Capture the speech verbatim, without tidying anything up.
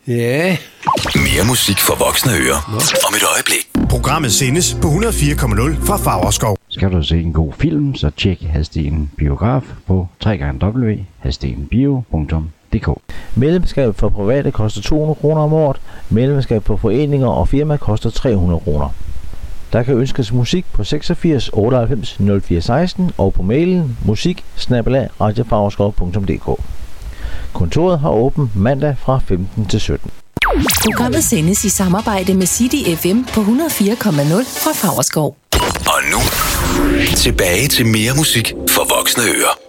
Ja. Mere musik for voksne ører. Om et øjeblik. Programmet sendes på hundrede og fire komma nul fra Favrskov. Skal du se en god film, så tjek Hadsten Biograf på w w w punktum hadstenbio punktum d k. Medlemskab for private koster to hundrede kroner om året. Medlemskab for foreninger og firma koster tre hundrede kroner. Der kan ønskes musik på seksogfirs otteoghalvfems nul fire seksten og på mailen musik bindestreg radio favrskov punktum d k. Kontoret har åbent mandag fra femten til sytten. Programmet sendes i samarbejde med City F M på hundrede og fire komma nul fra Favrskov. Og nu, tilbage til mere musik for voksne ører.